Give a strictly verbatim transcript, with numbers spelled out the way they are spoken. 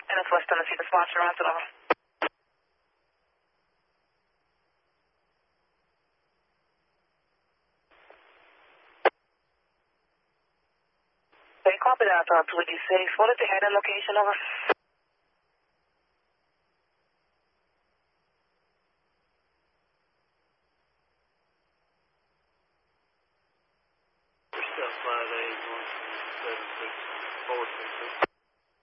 And it's West Tennessee, the sponsor, on over. Okay, copy that, uh, twenty-six. What is the head and location, over? Five eight one seven six four six six.